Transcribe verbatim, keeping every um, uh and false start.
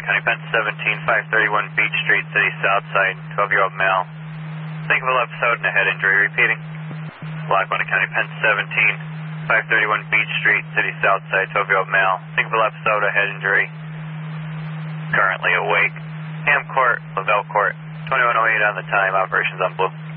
County, Penn seventeen, five thirty-one Beach Street, City Southside, twelve-year-old male. Thinkable episode and a head injury repeating. Lackawanna County, Penn seventeen, five thirty-one Beach Street, City Southside, twelve-year-old male. Thinkable episode, a head injury. Currently awake. Ham Court, Lavelle Court, twenty-one oh eight on the time, operations on Blue.